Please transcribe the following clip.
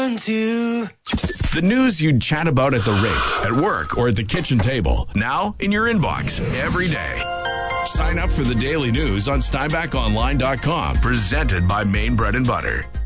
The news you'd chat about at the rink, at work, or at the kitchen table. Now in your inbox every day. Sign up for the daily news on SteinbachOnline.com. Presented by Maine Bread and Butter.